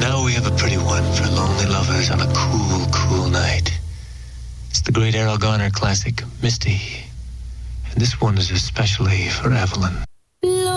Now we have a pretty one for lonely lovers on a cool, cool night. It's the great Errol Garner classic, Misty. And this one is especially for Evelyn.